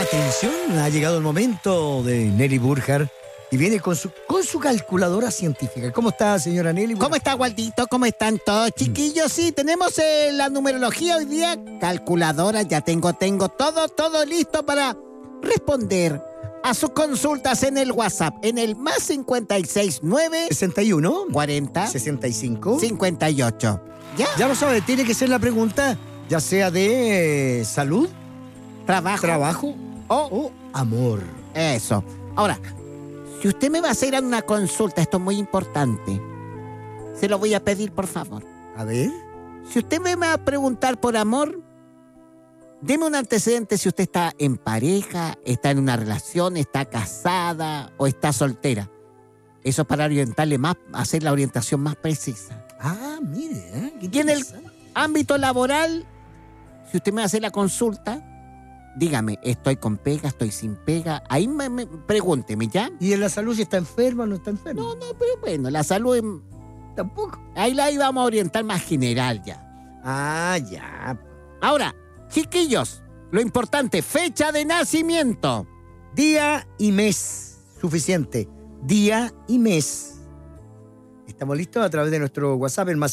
Atención, ha llegado el momento de Nelly Burjar y viene con su calculadora científica. ¿Cómo está, señora Nelly? ¿Cómo está, Waldito? ¿Cómo están todos, chiquillos? Sí, tenemos la numerología hoy día. Calculadora, ya tengo todo listo para responder a sus consultas en el WhatsApp, en el más 569 61 40 65 58. ¿Ya? Ya lo sabe, tiene que ser la pregunta, ya sea de salud, trabajo o amor. Eso. Ahora, si usted me va a hacer una consulta, esto es muy importante, se lo voy a pedir, por favor. A ver. Si usted me va a preguntar por amor, deme un antecedente si usted está en pareja, está en una relación, está casada o está soltera. Eso es para orientarle más, hacer la orientación más precisa. Ah, mire, Y en el ámbito laboral, si usted me hace la consulta, dígame, estoy con pega, estoy sin pega. Ahí pregúnteme, ¿ya? ¿Y en la salud si está enferma o no está enferma? No, pero bueno, la salud Tampoco. ahí la íbamos a orientar más general ya. Ah, ya. Ahora, chiquillos, lo importante, fecha de nacimiento. Día y mes. Suficiente. Día y mes. Estamos listos a través de nuestro WhatsApp, el más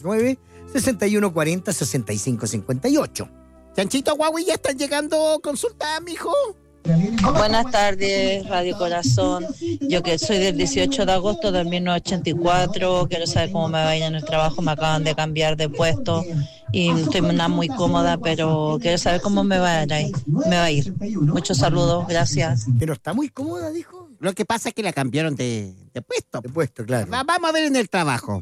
569-6140-6558. Chanchito, Huawei, ya están llegando consultas, mijo. Buenas tardes, Radio Corazón. Yo que soy del 18 de agosto de 1984, quiero saber cómo me va a ir en el trabajo, me acaban de cambiar de puesto y no estoy nada muy cómoda, pero quiero saber cómo me va a ir. Muchos saludos, gracias. Pero está muy cómoda, dijo. Lo que pasa es que la cambiaron de puesto. De puesto, claro. Vamos a ver en el trabajo.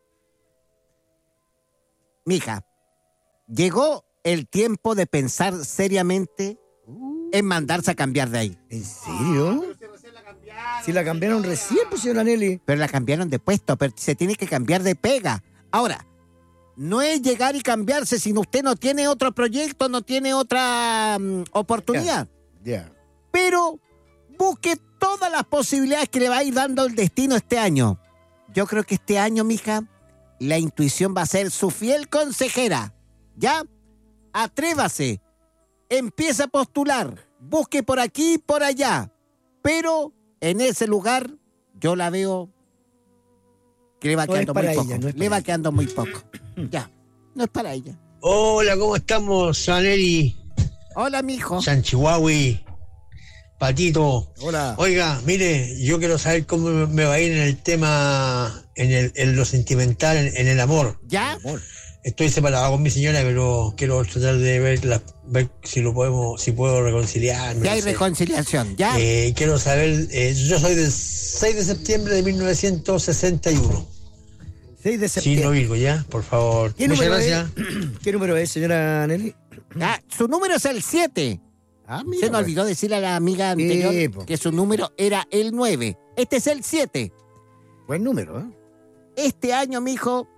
Mija, llegó el tiempo de pensar seriamente en mandarse a cambiar de ahí. ¿En serio? Si la cambiaron recién, pues, señora Nelly. Pero la cambiaron de puesto, pero se tiene que cambiar de pega. Ahora, no es llegar y cambiarse si usted no tiene otro proyecto, no tiene otra oportunidad. Ya. Pero busque todas las posibilidades que le va a ir dando el destino este año. Yo creo que este año, mija, la intuición va a ser su fiel consejera. ¿Ya? Atrévase. Empieza a postular. Busque por aquí y por allá. Pero en ese lugar yo la veo que le va quedando muy poco. Le va quedando muy poco. Ya. No es para ella. Hola, ¿cómo estamos, Saneri? Hola, mijo. San Chihuahua, Patito. Hola. Oiga, mire, yo quiero saber cómo me va a ir en el tema, en lo sentimental, en el amor. ¿Ya? Amor. Estoy separado con mi señora, pero quiero tratar de ver si puedo reconciliarme. Ya hay no sé. reconciliación, ¿ya? Quiero saber, yo soy del 6 de septiembre de 1961. 6 de Sí, septiembre. no Virgo, ya, por favor. ¿Qué Muchas número gracias. ¿Qué número es, señora Nelly? Ah, su número es el 7. Ah, Se nos olvidó decirle a la amiga anterior po. que su número era el 9. Este es el 7. Buen número, ¿eh? Este año, mijo,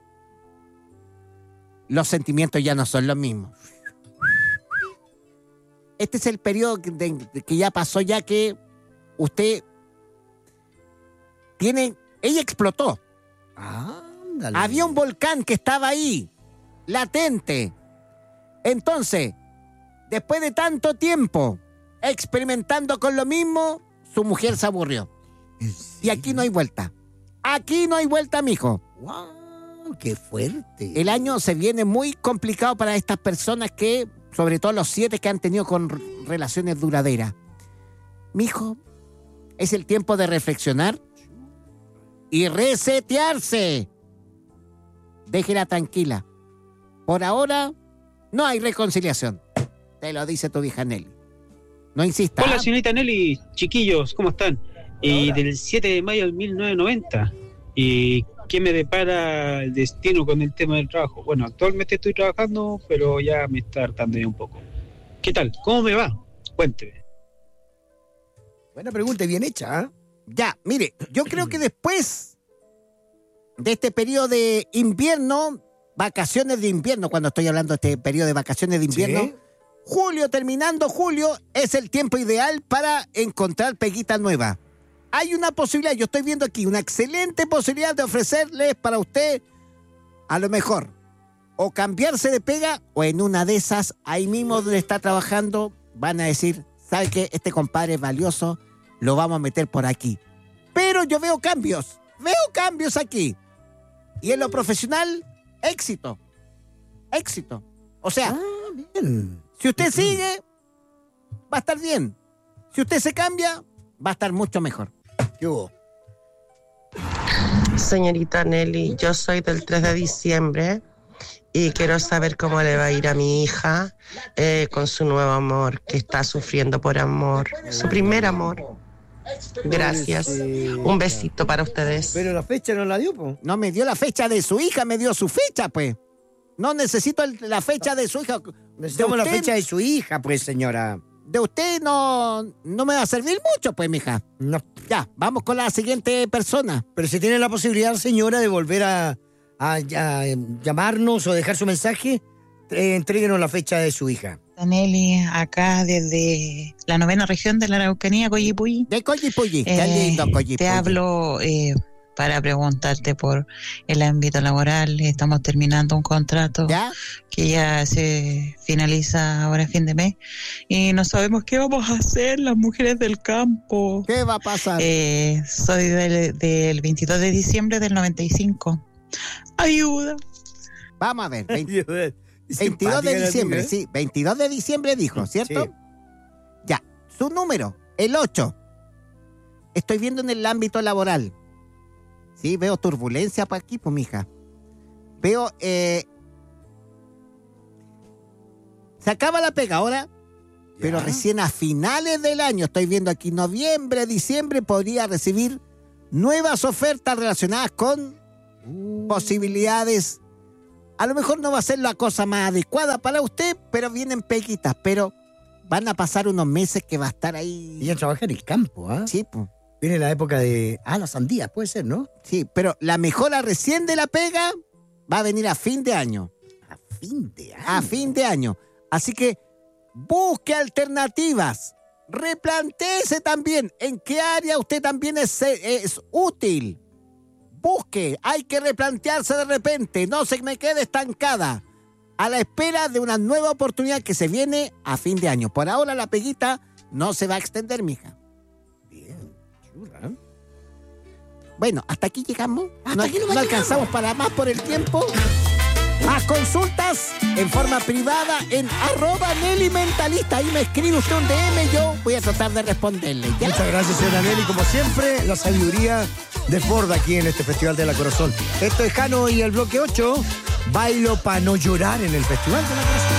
los sentimientos ya no son los mismos. Este es el periodo que ya pasó, ya que usted tiene... Ella explotó. Ándale. Había un volcán que estaba ahí, latente. Entonces, después de tanto tiempo experimentando con lo mismo, su mujer se aburrió. Y aquí no hay vuelta. Aquí no hay vuelta, mijo. ¡Wow! ¡Qué fuerte! El año se viene muy complicado para estas personas que, sobre todo los 7 que han tenido con relaciones duraderas. Mijo, es el tiempo de reflexionar y resetearse. Déjela tranquila. Por ahora, no hay reconciliación. Te lo dice tu vieja Nelly. No insista. Hola, señorita Nelly, chiquillos, ¿cómo están? Y del 7 de mayo del 1990. ¿Y qué me depara el destino con el tema del trabajo? Bueno, actualmente estoy trabajando, pero ya me está hartando ya un poco. ¿Qué tal? ¿Cómo me va? Cuénteme. Buena pregunta y bien hecha, ¿eh? Ya, mire, yo creo que después de este periodo de invierno, vacaciones de invierno, cuando estoy hablando de este periodo de vacaciones de invierno, ¿Sí? terminando julio, es el tiempo ideal para encontrar peguita nueva. Hay una posibilidad, yo estoy viendo aquí, una excelente posibilidad de ofrecerles para usted, a lo mejor, o cambiarse de pega, o en una de esas, ahí mismo donde está trabajando, van a decir, ¿sabe qué? Este compadre es valioso, lo vamos a meter por aquí. Pero yo veo cambios aquí. Y en lo profesional, éxito. O sea, Bien. si usted sigue, va a estar bien. Si usted se cambia, va a estar mucho mejor. ¿Qué hubo? Señorita Nelly, yo soy del 3 de diciembre y quiero saber cómo le va a ir a mi hija con su nuevo amor, que está sufriendo por amor, su primer amor. Gracias. Un besito para ustedes. Pero la fecha no la dio, po. No me dio la fecha de su hija, me dio su fecha, pues. No necesito la fecha de su hija. Necesitamos la fecha de su hija, pues, señora. De usted no me va a servir mucho, pues, mija. No. Ya, vamos con la siguiente persona. Pero si tiene la posibilidad, señora, de volver a llamarnos o dejar su mensaje, entréguenos la fecha de su hija. Nelly, acá desde la 9ª región de la Araucanía, Coyipulli. De Coyipulli, qué lindo Coyipulli. Te hablo para preguntarte por el ámbito laboral. Estamos terminando un contrato que ya se finaliza ahora a fin de mes y no sabemos qué vamos a hacer las mujeres del campo. ¿Qué va a pasar? Soy del 22 de diciembre del 95. Ayuda. Vamos a ver. 22 de diciembre, sí. 22 de diciembre dijo, ¿cierto? Sí. Ya. Su número, el 8. Estoy viendo en el ámbito laboral. Sí, veo turbulencia para aquí, pues, mija. Veo, se acaba la pega ahora, pero recién a finales del año, estoy viendo aquí, noviembre, diciembre, podría recibir nuevas ofertas relacionadas con posibilidades. A lo mejor no va a ser la cosa más adecuada para usted, pero vienen peguitas, pero van a pasar unos meses que va a estar ahí. Ella trabaja en el campo, ¿ah? Sí, pues. Viene la época de... las sandías, puede ser, ¿no? Sí, pero la mejora recién de la pega va a venir a fin de año. ¿A fin de año? A fin de año. Así que busque alternativas. Replantéese también en qué área usted también es útil. Busque, hay que replantearse de repente. No se me quede estancada. A la espera de una nueva oportunidad que se viene a fin de año. Por ahora la peguita no se va a extender, mija. Bueno, hasta aquí llegamos. No alcanzamos para más por el tiempo. Más consultas en forma privada en @NellyMentalista. Ahí me escribe usted un DM, yo voy a tratar de responderle. ¿Ya? Muchas gracias, señora Nelly. Como siempre, la sabiduría desborda aquí en este Festival de la Corazón. Esto es Jano y el Bloque 8. Bailo para no llorar en el Festival de la Corazón.